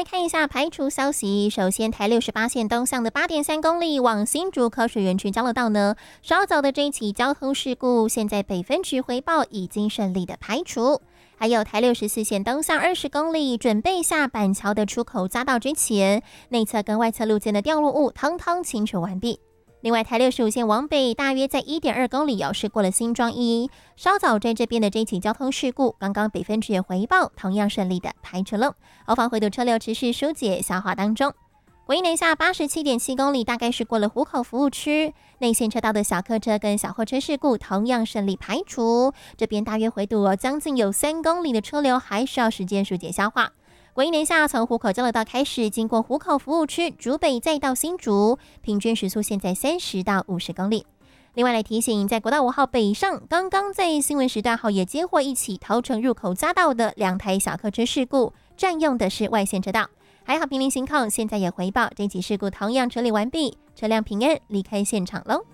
来看一下排除消息。首先，台68线东向的8.3公里往新竹科学园区交流道呢，稍早的这一起交通事故，现在北分局回报已经顺利的排除。还有台64线东向20公里，准备下板桥的出口匝道之前，内侧跟外侧路肩的掉落物通通清除完毕。另外，台65线往北大约在1.2公里是过了新庄一，稍早在这边的这起交通事故，刚刚北分局也回报，同样顺利的排除了。后方回堵车流持续疏解消化当中。国一南下87.7公里，大概是过了湖口服务区，内线车道的小客车跟小货车事故同样顺利排除。这边大约回堵将近有3公里的车流，还需要时间疏解消化。国一南下从湖口交流道开始，经过湖口服务区，竹北再到新竹，平均时速现在30到50公里。另外来提醒，在国道5号北上，刚刚在新闻时段号也接获一起头城入口匝道的2台小客车事故，占用的是外线车道。还好平林行控现在也回报，这起事故同样处理完毕，车辆平安离开现场喽。